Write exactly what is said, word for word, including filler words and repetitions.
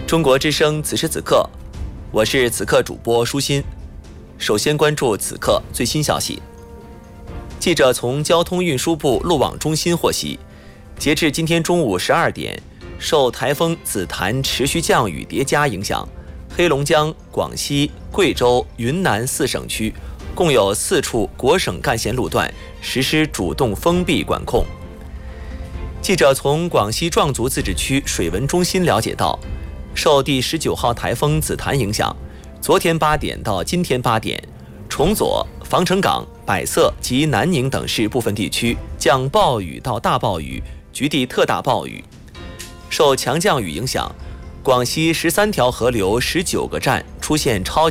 中国之声此时此刻，我是此刻主播舒心。首先关注此刻最新消息。记者从交通运输部路网中心获悉，截至今天中午十二点，受台风紫檀持续降雨叠加影响，黑龙江、广西、贵州、云南四省区共有四处国省干线路段实施主动封闭管控。记者从广西壮族自治区水文中心了解到，受第十九号台风紫檀影响，昨天八点到今天八点，崇左、防城港、百色及南宁等市部分地区降暴雨到大暴雨，局地特大暴雨。受强降雨影响，广西十三条河流十九个站出现超